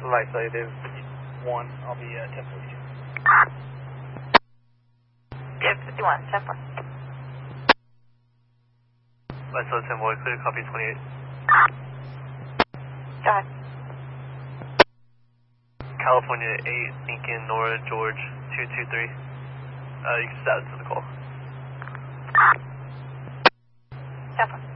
Light Native 1, I'll be 1042. Yeah, 51, 10 4. Light 10 boy, clear, copy 28. Go ahead. California 8, Lincoln, Nora, George, 223. You can status to the call. 10 4.